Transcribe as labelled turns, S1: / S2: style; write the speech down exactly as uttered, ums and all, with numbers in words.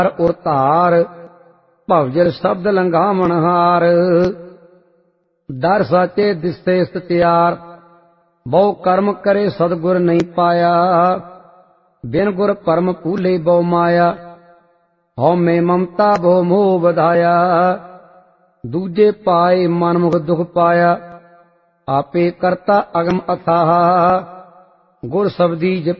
S1: ਉਰ ਧਾਰ ਭਵਜਲ ਸ਼ਬਦ ਲੰਘਾਵਣ ਹਾਰ। ਡਰ ਸਾਚੇ ਦਿਸਤੇ ਸਤਿਆਰ ਬਹੁ ਕਰਮ ਕਰੇ ਸਤਿਗੁਰ ਨਹੀਂ ਪਾਇਆ। ਬਿਨ ਗੁਰ ਪਰਮ ਭੂਲੇ ਬਹੁ ਮਾਇਆ ਹਉ ਮੈਂ ਮਮਤਾ ਬਹੁ ਮੋਹ ਵਧਾਇਆ। ਦੂਜੇ ਪਾਏ ਮਨ ਮੁਖ ਦੁਖ ਪਾਇਆ ਆਪੇ ਕਰਤਾ ਅਗਮ ਅਥਾਹ। ਗੁਰ ਸਬਦੀ